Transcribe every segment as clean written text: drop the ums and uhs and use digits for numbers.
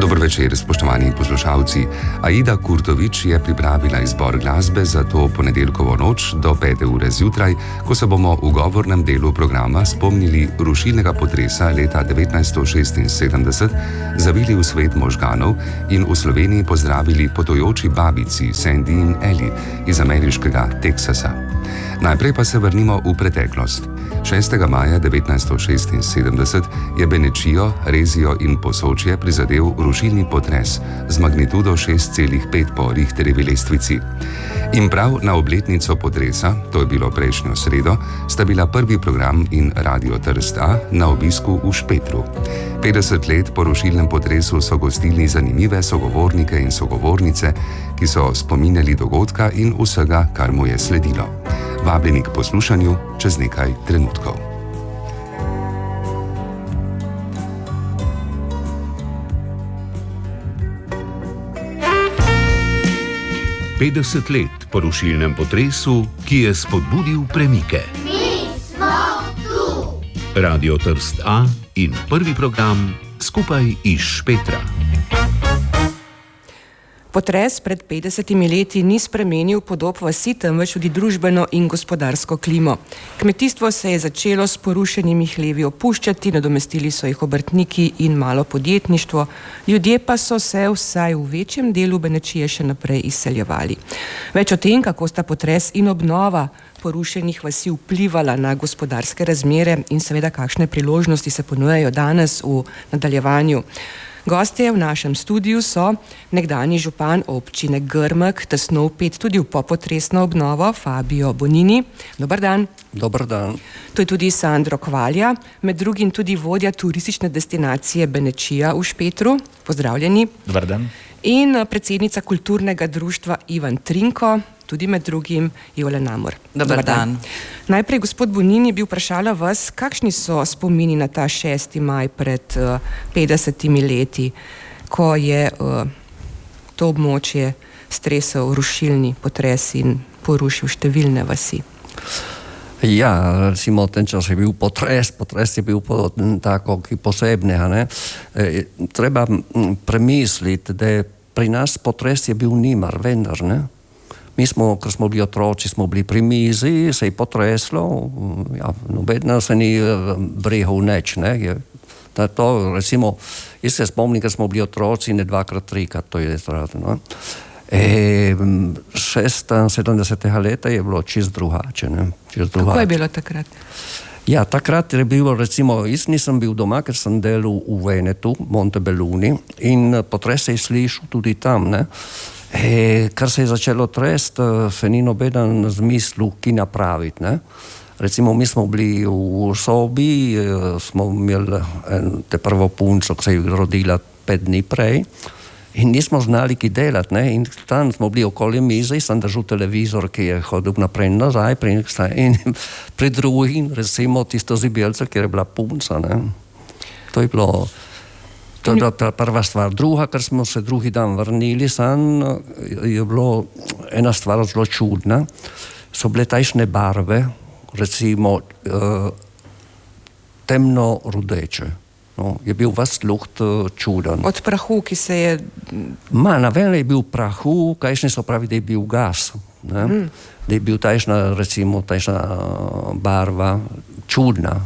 Dober večer, spoštovani poslušalci. Aida Kurtovič je pripravila izbor glasbe za to ponedeljkovo noč do 5. ure zjutraj, ko se bomo v govornem delu programa spomnili rušilnega potresa leta 1976, zavili v svet možganov in v Sloveniji pozdravili potujoči babici Sandy in Ellie iz ameriškega Teksasa. Najprej pa se vrnimo v preteklost. 6. maja 1976 je Benečijo, Rezijo in Posočje prizadel rušilni potres z magnitudo 6,5 po Richterjevi lestvici. In prav na obletnico potresa, to je bilo prejšnjo sredo, sta bila prvi program in Radio Trst A na obisku v Špetru. 50 let po rušilnem potresu so gostili zanimive sogovornike in sogovornice, ki so spominjali dogodka in vsega, kar mu je sledilo. Vabljeni k poslušanju čez nekaj trenutkov. Petdeset let po rušilnem potresu, ki je spodbudil premike. Mi smo tu! Radio Trst A in prvi program skupaj iz Špetra. Potres pred 50 leti ni spremenil podob vasi, temveč tudi družbeno in gospodarsko klimo. Kmetijstvo se je začelo s porušenimi hlevi opuščati, nadomestili so jih obrtniki in malo podjetništvo, ljudje pa so se vsaj v večjem delu Benečije še naprej izseljevali. Več o tem, kako sta potres in obnova porušenih vasi vplivala na gospodarske razmere in seveda kakšne priložnosti se ponujajo danes v nadaljevanju. Gostje v našem studiu so nekdanji župan občine Grmek, tesno vpet tudi v popotresno obnovo, Fabio Bonini. Dobar dan. Dobar dan. To je tudi Sandro Kvalja, med drugim tudi vodja turistične destinacije Benečija v Špetru. Pozdravljeni. Dobar dan. In predsednica kulturnega društva Ivan Trinko, tudi med drugim Jole Namor. Dobar dan. Najprej, gospod Bonini, bi vprašala vas, kakšni so spomini na ta 6. maj pred 50 leti, ko je to območje stresel rušilni potres in porušil številne vasi? Ja, recimo ten čas je bil potres je bil tako posebnega, ne. Treba premisliti, da pri nas potres je bil nimar, vendar, ne. Mi smo, ker smo bili otroci, smo bili pri mizi, se je potreslo, ja, nobedno se ni brehal neč, ne. To, recimo, jaz se spomnim, ker smo bili otroci, ne 2x, 3x, to je zrado, no. 76. leta je bilo čist drugače, ne. Kako je bilo takrat? Ja, takrat je bilo, recimo, jaz nisem bil doma, ker sem delal v Venetu, Montebelluni, in potres se je slišal tudi tam, ne. Kar se je začelo trest, se ni nobeden zmislil, ki napraviti, ne. Recimo, mi smo bili v sobi, smo imeli te prvo punco, ki se je rodila 5 dni prej, in nismo znali, ki delati, ne, in tam smo bili okoli mize, sem držal televizor, ki je hodil naprej in nazaj, in pri drugi, recimo, tisto zibelce, kjer je bila punca, ne. To je bilo... To je ta prva stvar. Druga, ker smo se drugi dan vrnili sam, je bilo ena stvar zelo čudna. So bile tajšne barve, recimo temno rudeče. No, je bil vas luht čuden. Od prahu, ki se je... Na vele je bil prahu, kajšne so pravi, da je bil gas. Ne? Da je bil tajšna, recimo, tajšna barva, čudna.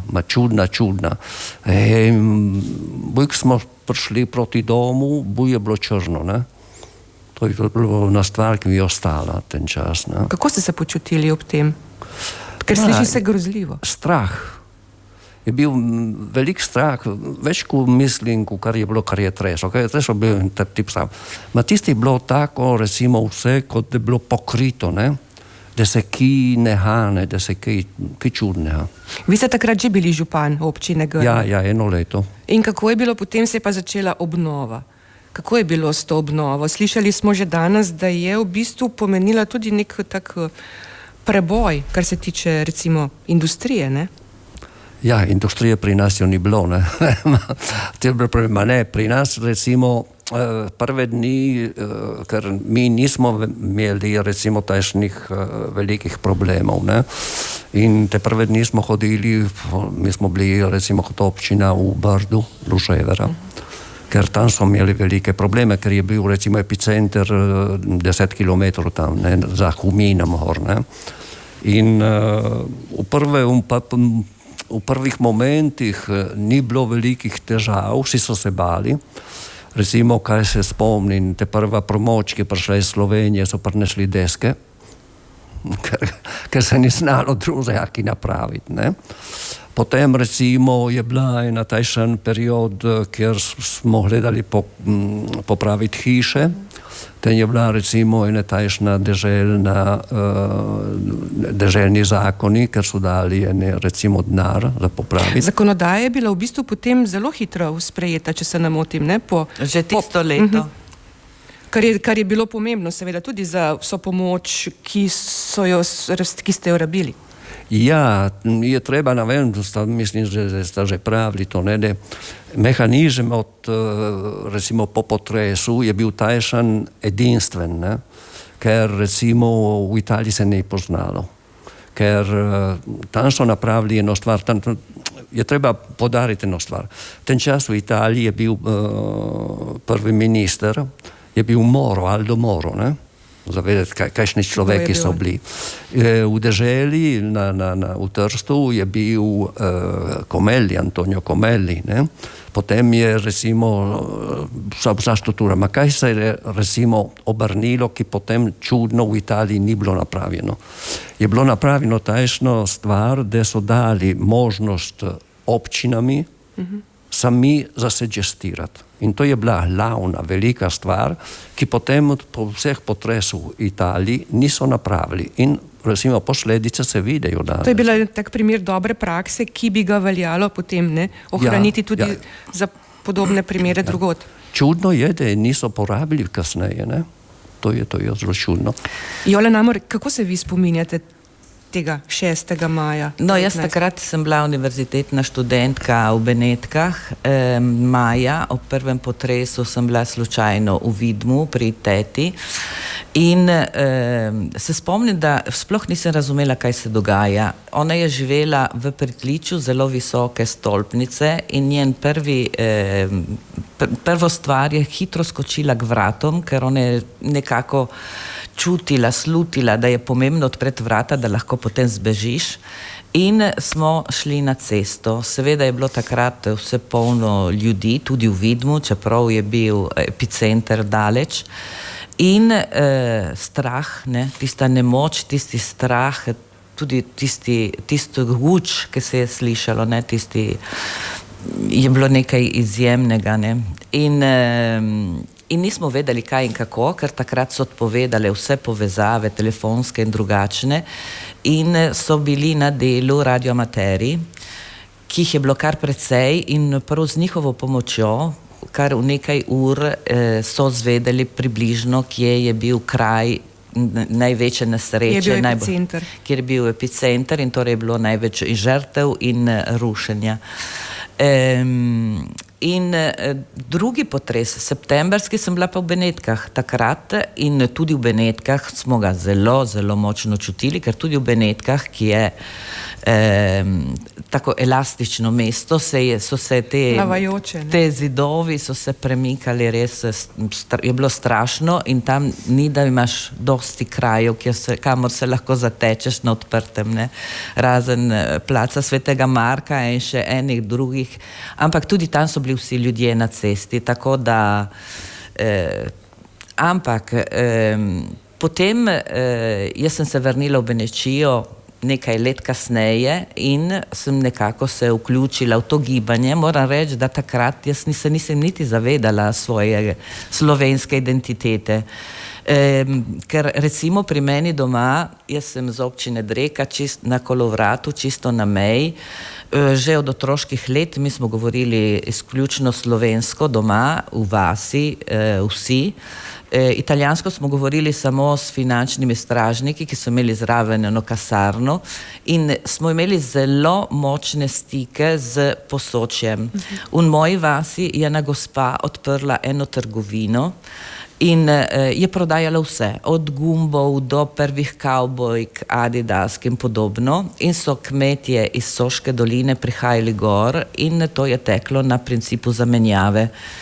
Bojk smo prišli proti domu, je bilo črno, ne? To je bilo na stvar, ki mi je ostala ten čas, ne? Kako ste se počutili ob tem? Ker sliši se grozljivo. Strah. Je bil velik strah, več ko mislim, kar je bilo, kar je treslo. Kar je treslo, bil tip sam. Ma tisti je bilo tako, recimo, vse, kot je bilo pokrito, ne? Da se ki nehane, da se ki čudneha. Vi ste takrat že bili župan občine Grmek? Ja, 1 leto. In kako je bilo, potem se je pa začela obnova? Kako je bilo s to obnovo? Slišali smo že danes, da je v bistvu pomenila tudi nek tak preboj, kar se tiče, recimo, industrije, ne? Ja, industrije pri nas jo ni bilo, ne. Pri nas, recimo, prve dni, ker mi nismo imeli, recimo, tajšnih velikih problemov, ne. In te prve dni smo hodili, mi smo bili, recimo, kot občina v Brdu, Luževera. ker tam so imeli velike probleme, ker je bil recimo epicenter 10 km tam, ne, za Huminom gor, ne. In v prvih momentih ni bilo velikih težav, vsi so se bali. Recimo, kaj se spomnim, te prva pomoč, ki je prišla iz Slovenije, so prinesli deske, ker se ni znalo drugega napraviti, ne. Potem recimo je bila ena tajšen period, kjer smo gledali popraviti hiše. Ten je bila recimo ena tajšna deželni zakoni, ker so dali recimo denar za popraviti. Zakonodaja je bila v bistvu potem zelo hitro sprejeta, če se ne motim, ne? Že tisto leto. Kar je bilo pomembno, seveda, tudi za vso pomoč, ki ste jo rabili. Ja, je treba navedati, mislim, že ste že pravili to, ne, da mehanizem recimo po potresu je bil tajšan edinstven, ne, ker recimo v Italiji se ne poznalo, ker tam so napravili eno stvar, tam je treba podariti eno stvar. V ten čas v Italiji je bil prvi minister, je bil Aldo Moro, ne? Zavedati, kakšni človeki so bili. V deželi, v Trstu je bil Antonio Comelli, ne? Potem je recimo vsa struktura. Ma kaj se je recimo obrnilo, ki potem čudno v Italiji ni bilo napravljeno. Je bilo napravljeno tajšno stvar, da so dali možnost občinami sami zasuggestirati. In to je bila glavna, velika stvar, ki potem po vseh potresov v Italiji niso napravili. In recimo posledice se vidijo danes. To je bila tak primer dobre prakse, ki bi ga veljalo potem ohraniti tudi za podobne primere drugod. Čudno je, da niso porabili kasneje, ne? To je zelo čudno. Jole Namor, kako se vi spominjate tega 6. maja? No, jaz takrat sem bila univerzitetna študentka v Benetkah. Maja, ob prvem potresu sem bila slučajno v Vidmu pri teti in se spomnim, da sploh nisem razumela, kaj se dogaja. Ona je živela v pritličju zelo visoke stolpnice in njen prvo stvar je hitro skočila k vratom, ker ona je nekako čutila, slutila, da je pomembno odpreti vrata, da lahko potem zbežiš. In smo šli na cesto. Seveda je bilo takrat vse polno ljudi, tudi v Vidmu, čeprav je bil epicenter daleč. In strah, ne, tista nemoč, tisti strah, tudi tisto guč, ki se je slišalo, ne, je bilo nekaj izjemnega, ne. In nismo vedeli, kaj in kako, ker takrat so odpovedale vse povezave, telefonske in drugačne, in so bili na delu radioamateri, ki jih je bilo kar precej in prav z njihovo pomočjo, kar v nekaj ur so zvedeli približno, kje je bil kraj največje nesreče, kjer je bil epicenter in torej je bilo največ žrtev in rušenja. In drugi potres, septemberski, sem bila pa v Benetkah takrat in tudi v Benetkah smo ga zelo, zelo močno čutili, ker tudi v Benetkah, ki je tako elastično mesto, so se te zidovi so se premikali, res je bilo strašno in tam ni, da imaš dosti krajev, kamor se lahko zatečeš na odprtem, ne, razen placa Svetega Marka in še enih drugih, ampak tudi tam so bili vsi ljudje na cesti, tako da potem jaz sem se vrnila v Benečijo nekaj let kasneje in sem nekako se vključila v to gibanje. Moram reči, da takrat jaz nisem niti zavedala svoje slovenske identitete. Ker recimo pri meni doma, jaz sem z občine Dreka na Kolovratu, čisto na meji, že od otroških let mi smo govorili izključno slovensko doma, v vasi, vsi. Italijansko smo govorili samo s finančnimi stražniki, ki so imeli zraven eno kasarno in smo imeli zelo močne stike z Posočjem. V moji vasi je ena gospa odprla eno trgovino in je prodajala vse, od gumbov do prvih kavbojk, Adidas in podobno, in so kmetje iz Soške doline prihajali gor in to je teklo na principu zamenjave.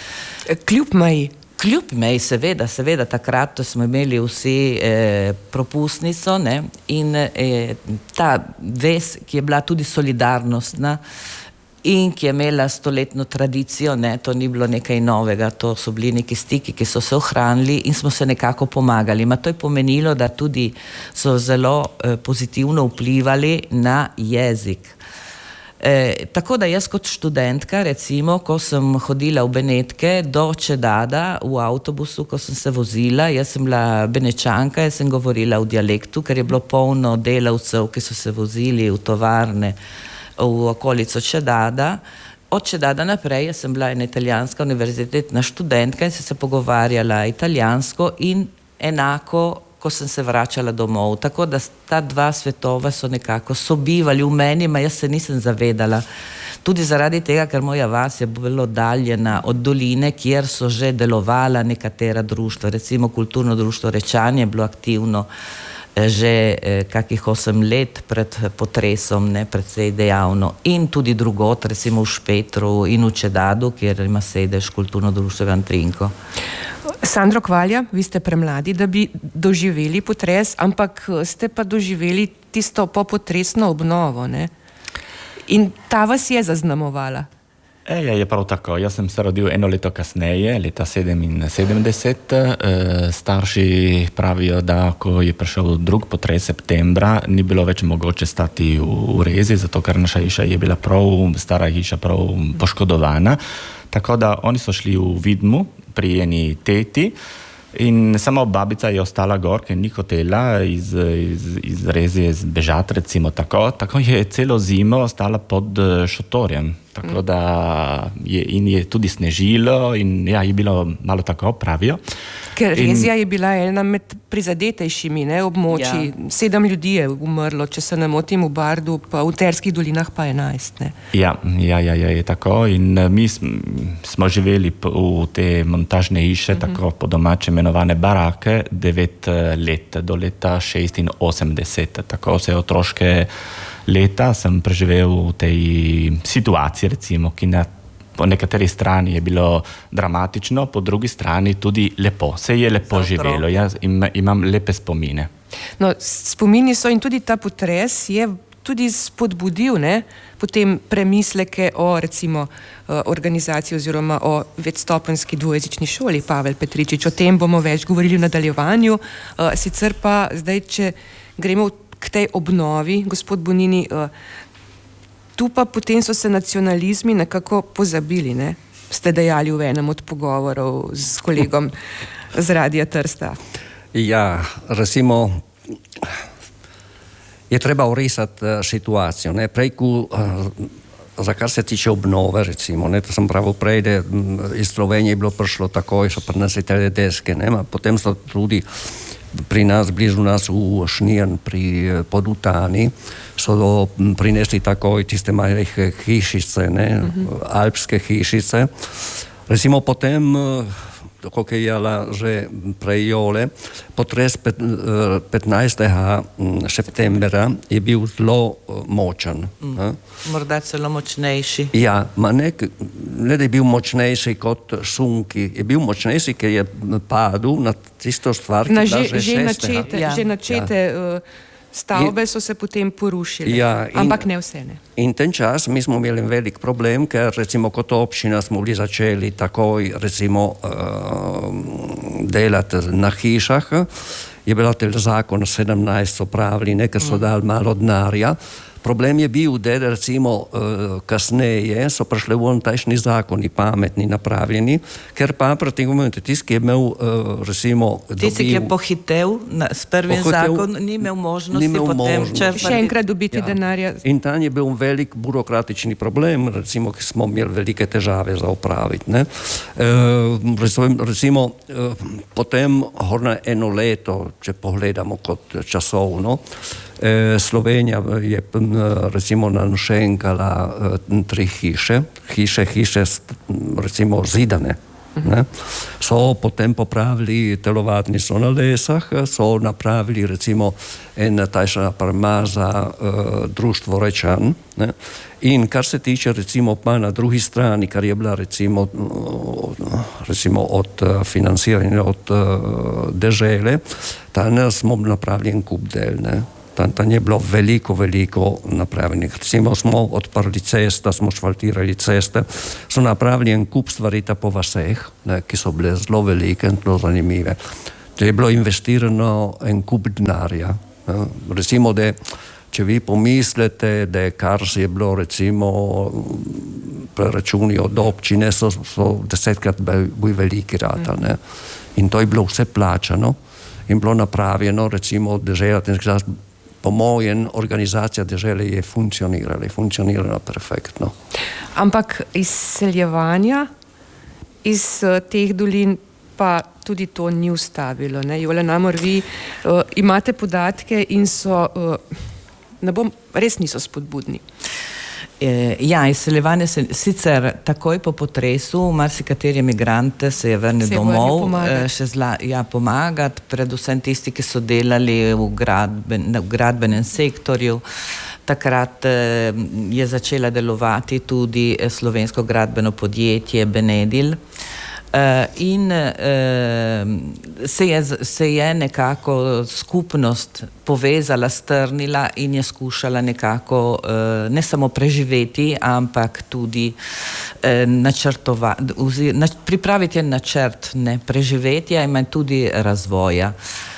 Kljub meji. Kljub meji, seveda, takrat smo imeli vsi propustnico, ne, in ta vez, ki je bila tudi solidarnostna in ki je imela stoletno tradicijo, ne, to ni bilo nekaj novega, to so bili neki stiki, ki so se ohranili in smo se nekako pomagali. To je pomenilo, da tudi so zelo pozitivno vplivali na jezik. Tako da jaz kot študentka, recimo, ko sem hodila v Benetke do Čedada v avtobusu, ko sem se vozila, jaz sem bila Benečanka, jaz sem govorila v dialektu, ker je bilo polno delavcev, ki so se vozili v tovarne v okolico Čedada. Od Čedada naprej jaz sem bila ena italijanska univerzitetna študentka in sem se pogovarjala italijansko in enako ko sem se vračala domov. Tako da ta dva svetova so nekako sobivali v meni, jaz se nisem zavedala. Tudi zaradi tega, ker moja vas je bilo daljena od doline, kjer so že delovala nekatera društva. Recimo kulturno društvo Rečanje je bilo aktivno že kakih 8 let pred potresom, ne, predvsej dejavno. In tudi drugot, recimo v Špetru in v Čedadu, kjer ima sedež kulturno društvo Ivan Trinko. Sandro Kvalja, vi ste premladi, da bi doživeli potres, ampak ste pa doživeli tisto popotresno obnovo, ne? In ta vas je zaznamovala. Je prav tako. Jaz sem se rodil eno leto kasneje, leta 77. Starši pravijo, da ko je prišel drug potres septembra, ni bilo več mogoče stati v Rezi, zato ker naša hiša je bila stara hiša prav poškodovana. Tako da oni so šli v Vidmu pri eni teti in samo babica je ostala gor, ker ni hotela iz Rezije zbežati, recimo tako. Tako je celo zimo ostala pod šotorjem. Tako da je tudi snežilo in je bilo malo tako, pravijo. Ker Rezija je bila ena med prizadetejšimi območji. 7 ljudi je umrlo, če se ne motim, v Bardu, pa v Terskih dolinah pa 11. Ne? Ja, je tako. In mi smo živeli v te montažne hiše, tako po domače imenovane barake, 9 let, do leta 86. Tako vse otroške leta sem preživel v tej situaciji, recimo, ki po nekateri strani je bilo dramatično, po drugi strani tudi lepo. Se je lepo živelo, jaz imam lepe spomine. No, spomini so in tudi ta potres je tudi spodbudil, ne, potem premisleke o, recimo, organizaciji oziroma o večstopenjski dvojezični šoli Pavel Petričič. O tem bomo več govorili v nadaljevanju. Sicer pa zdaj, če gremo k tej obnovi, gospod Bonini, tu pa potem so se nacionalizmi nekako pozabili, ne? Ste dejali v enem od pogovorov s kolegom z Radia Trsta. Ja, recimo, je treba orisati situacijo. Ne? Prejku, za kar se tiče obnove, recimo, ne? To sem pravil prej, da iz Slovenije je bilo prišlo takoj, so prinesli deske, ne? Potem so tudi pri nas, blizu nas v Šnirn, pri Podutani, so prinesli takoj tiste malih hišice, ne, alpske hišice. Recimo potem, kako je jala že prejole, potres 15. septembra je bil zelo močan. Morda celo močnejši. Ja, ne da je bil močnejši kot sunki, je bil močnejši, ker je padel na tisto stvar, ki je bila že načete stavbe so se potem porušile, ampak ne vse, ne. In ten čas mi smo imeli velik problem, ker recimo kot občina smo bili začeli takoj recimo delati na hišah. Je bila tel zakon 17 opravili, ker so dali malo denarja. Problem je bil, da recimo kasneje so prišli v tajšnji zakoni, pametni, napravljeni, ker pa proti momentu tisti, ki je imel recimo... Tisti, ki je pohitev s prvim zakon, ni imel možnosti potem črpati. Še enkrat dobiti denarja. In tam je bil velik burokratični problem, recimo, ki smo imeli velike težave za opraviti. Ne? Recimo, potem eno leto, če pogledamo kot časovno, Slovenija je recimo nanšenkala 3 hiše recimo zidane. Ne? So potem popravili telovadnico na Lesah, so napravili recimo en tajša parma za društvo Rečan. Ne? In kar se tiče recimo pa na drugi strani, kar je bila recimo recimo od financiranja od dežele, tam smo napravili en kup del, ne. Tam je bilo veliko napravljenih. Recimo smo odprli ceste, smo švaltirali ceste, so napravili en kup stvari po vaseh, ne, ki so bile zelo velike in zelo zanimive. To je bilo investirano en kup denarja. Recimo, da če vi pomislite, da kar se je bilo recimo preračuni od občine, so 10krat bolj veliki rata, ne. In to je bilo vse plačano in bilo napravljeno, recimo država, po mojem, organizacija države je funkcionirala perfektno. Ampak izseljevanja iz teh dolin pa tudi to ni ustavilo, ne? Jole Namor, vi imate podatke in so, res niso spodbudni. Ja, izseljevanje se sicer takoj po potresu, marsikateri emigrant se je vrnil domov, pomagati, predvsem tisti, ki so delali v gradbenem sektorju. Takrat je začela delovati tudi slovensko gradbeno podjetje Benedil. In se je nekako skupnost povezala, strnila in je skušala nekako ne samo preživeti, ampak tudi pripraviti načrt ne preživetja in tudi razvoja.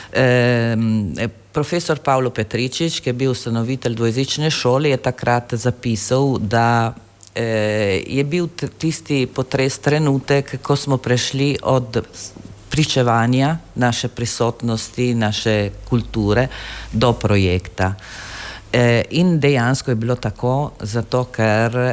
Profesor Pavlo Petričič, ki je bil ustanovitelj dvojezične šole, je takrat zapisal, da je bil tisti potres trenutek, ko smo prešli od pričevanja naše prisotnosti, naše kulture do projekta. In dejansko je bilo tako, zato ker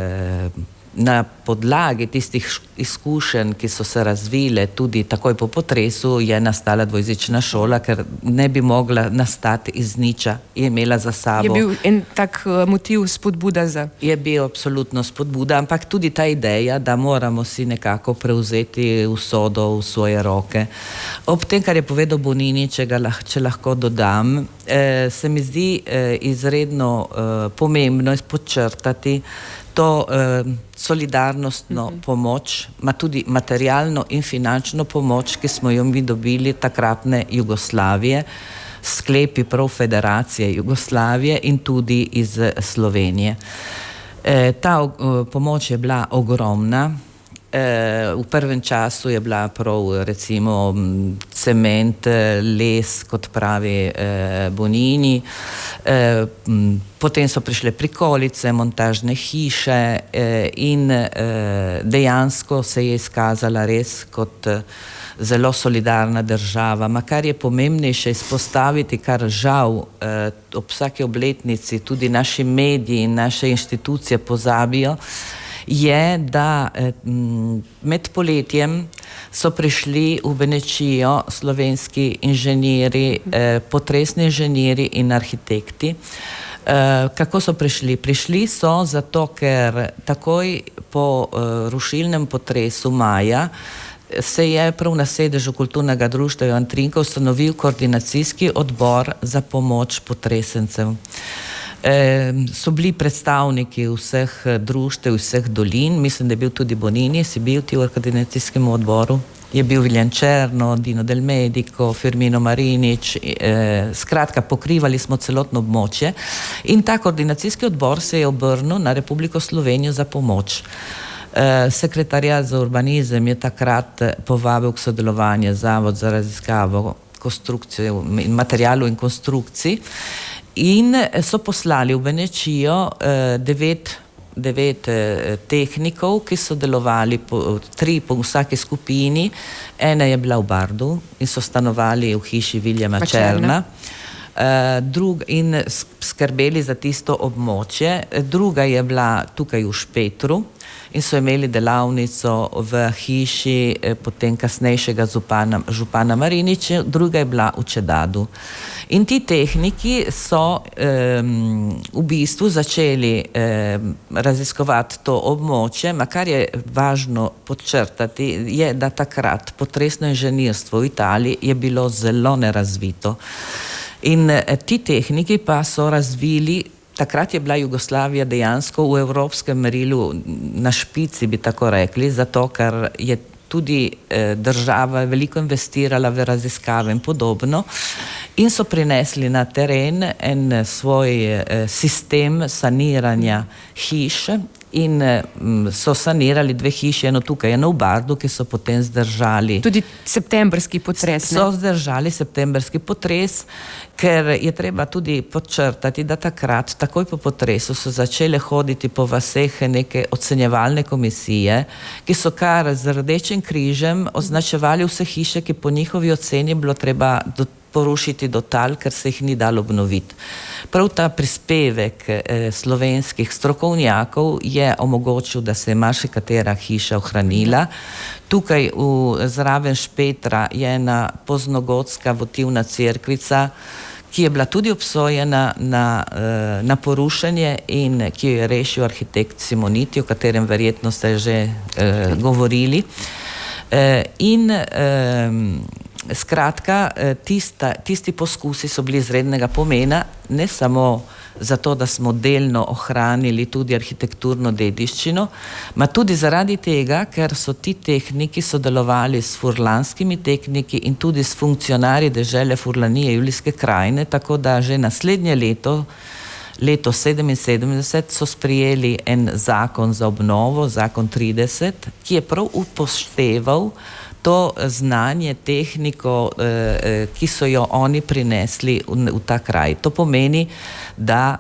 na podlagi tistih izkušenj, ki so se razvile tudi takoj po potresu, je nastala dvojezična šola, ker ne bi mogla nastati iz niča, je imela za sabo. Je bil en tak motiv, spodbuda za? Je bil absolutno spodbuda, ampak tudi ta ideja, da moramo si nekako prevzeti usodo v svoje roke. Ob tem, kar je povedal Bonini, če lahko dodam, se mi zdi izredno pomembno podčrtati to solidarnostno pomoč, tudi materialno in finančno pomoč, ki smo jo mi dobili takratne Jugoslavije, sklepi prav Federacije Jugoslavije in tudi iz Slovenije. Ta pomoč je bila ogromna. V prvem času je bila prav recimo cement, les, kot pravi Bonini, potem so prišle prikolice, montažne hiše in dejansko se je izkazala res kot zelo solidarna država. Ma kar je pomembnejše izpostaviti, kar žal ob vsaki obletnici tudi naši mediji in naše inštitucije pozabijo, je, da med poletjem so prišli v Benečijo slovenski inženirji, potresni inženirji in arhitekti. Kako so prišli? Prišli so zato, ker takoj po rušilnem potresu maja se je prav na sedežu Kulturnega društva Jovan Trinko ustanovil koordinacijski odbor za pomoč potresencem. So bili predstavniki vseh društev, vseh dolin, mislim, da je bil tudi Bonini, si bil ti v koordinacijskem odboru, je bil Viljan Černo, Dino Del Medico, Firmino Marinič, skratka pokrivali smo celotno območje in ta koordinacijski odbor se je obrnil na Republiko Slovenijo za pomoč. Sekretariat za urbanizem je takrat povabil k sodelovanju Zavod za raziskavo materialov in konstrukcij in so poslali v Benečijo 9 tehnikov, ki so delovali 3 po vsaki skupini. Ena je bila v Bardu in so stanovali v hiši Viljama Černa in skrbeli za tisto območje. Druga je bila tukaj v Špetru in so imeli delavnico v hiši potem kasnejšega župana Mariniča, druga je bila v Čedadu. In ti tehniki so v bistvu začeli raziskovati to območje, kar je važno podčrtati, je, da takrat potresno inženirstvo v Italiji je bilo zelo nerazvito. In ti tehniki pa so razvili, takrat je bila Jugoslavija dejansko v evropskem merilu na špici, bi tako rekli, zato ker je tudi država veliko investirala v raziskave in podobno in so prinesli na teren en svoj sistem saniranja hiš in so sanirali 2 hiše, eno tukaj, eno v Bardu, ki so potem zdržali. Tudi septembrski potres, ne? So zdržali septembrski potres, ker je treba tudi podčrtati, da takrat, takoj po potresu, so začele hoditi po vaseh neke ocenjevalne komisije, ki so kar z Rdečim križem označevali vse hiše, ki po njihovi oceni bilo treba porušiti do tal, ker se jih ni dalo obnoviti. Prav ta prispevek slovenskih strokovnjakov je omogočil, da se je marsikatera hiša ohranila. Tukaj zraven Špetra je ena poznogotska votivna cerkvica, ki je bila tudi obsojena na porušenje in ki jo je rešil arhitekt Simoniti, o katerem verjetno ste že govorili. Skratka, tisti poskusi so bili izrednega pomena, ne samo zato, da smo delno ohranili tudi arhitekturno dediščino, ma tudi zaradi tega, ker so ti tehniki sodelovali s furlanskimi tehniki in tudi s funkcionarji dežele Furlanije Julijske krajine, tako da že naslednje leto 77 so sprijeli en zakon za obnovo, zakon 30, ki je prav upošteval to znanje, tehniko, ki so jo oni prinesli v ta kraj. To pomeni, da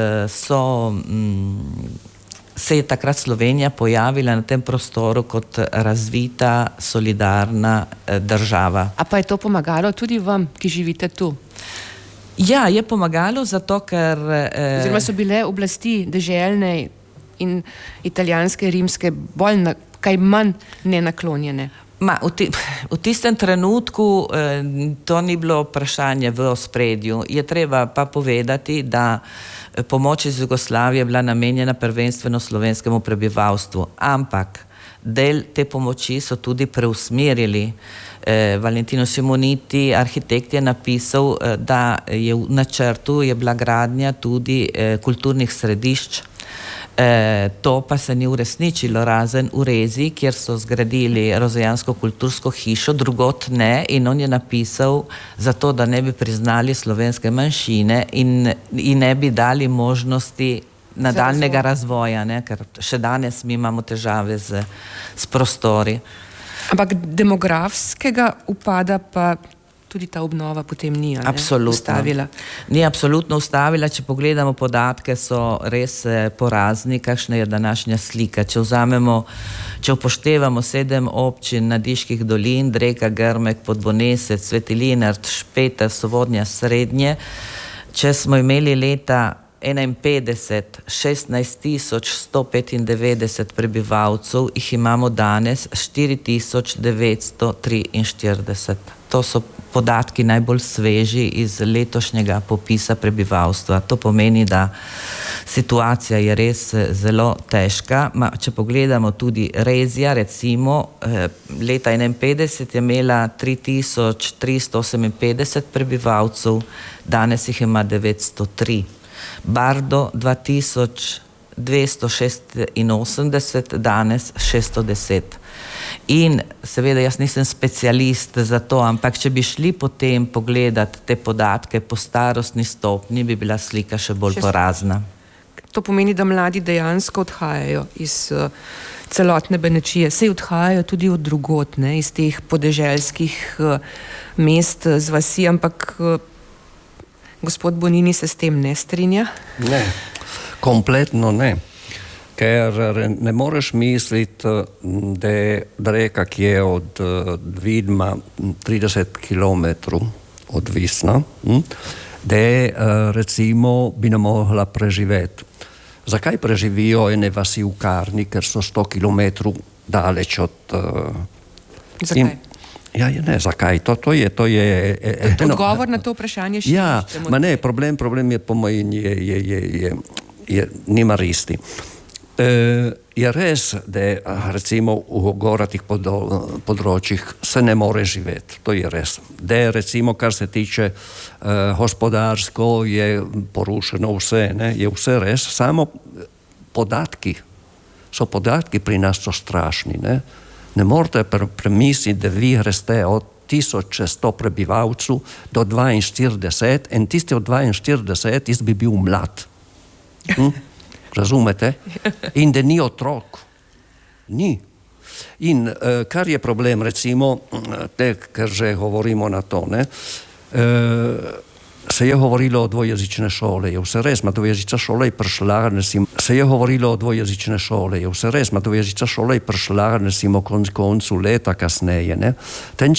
se je takrat Slovenija pojavila na tem prostoru kot razvita, solidarna država. A pa je to pomagalo tudi vam, ki živite tu? Ja, je pomagalo zato, ker... Oziroma so bile oblasti deželne in italijanske, rimske bolj kaj manj nenaklonjene? V tistem trenutku to ni bilo vprašanje v ospredju. Je treba pa povedati, da pomoč iz Jugoslavije je bila namenjena prvenstveno slovenskemu prebivalstvu, ampak del te pomoči so tudi preusmerili. Valentino Simoniti, arhitekt, je napisal, da je v načrtu je bila gradnja tudi kulturnih središč. To pa se ni uresničilo, razen v Rezi, kjer so zgradili rozojansko kultursko hišo, drugot ne, in on je napisal zato, da ne bi priznali slovenske manjšine in ne bi dali možnosti nadaljnega razvoja, ne, ker še danes mi imamo težave s prostori. Ampak demografskega upada pa tudi ta obnova potem ni ustavila. Ni absolutno ustavila, če pogledamo podatke, so res porazni, kakšna je današnja slika. Če upoštevamo 7 občin Nadiških dolin, Dreka, Grmek, Podbonesec, Sveti Lenart, Špeter, Sovodnja, Srednje, če smo imeli leta 51 16.195 prebivalcev, jih imamo danes 4.943. To so podatki najbolj sveži iz letošnjega popisa prebivalstva. To pomeni, da situacija je res zelo težka. Če pogledamo tudi Rezija, recimo, leta 51 je imela 3.358 prebivalcev, danes jih ima 903. Bardo 2286, danes 610. In seveda jaz nisem specialist za to, ampak če bi šli potem pogledati te podatke po starostni stopnji, bi bila slika še bolj porazna. To pomeni, da mladi dejansko odhajajo iz celotne Benečije. Sej odhajajo tudi od drugot, ne, iz teh podeželskih mest, z vasi, ampak gospod Bonini se s tem ne strinja? Ne, kompletno ne. Ker ne moreš misliti, da reka, ki je od Vidma 30 km odvisna, da recimo bi ne mogla preživeti. Zakaj preživijo ene vasi v Karni, ker so 100 km daleč od... Zakaj? Ja, ne, zakaj? To je odgovor na to vprašanje še iščemo. Ja, ne, problem je po mojem nima isti. Je res, da recimo v goratih področjih se ne more živeti, to je res. Da recimo, kar se tiče gospodarsko, je porušeno vse, ne, je vse res, samo podatki pri nas so strašni, ne. Ne morete premisliti, da vi greste od 1100 prebivalcev do 42 in tisti od 42 jaz bi bil mlad. Razumete? In da ni otrok. Ni. In kar je problem, recimo, ker že govorimo na to, ne, se je govorilo o dvojezične šole, je vse res, dvojezična šola je prišla, se je govorilo o dvojezične šole, je vse res, dvojezična šola je prišla, recimo, koncu leta kasneje, ne.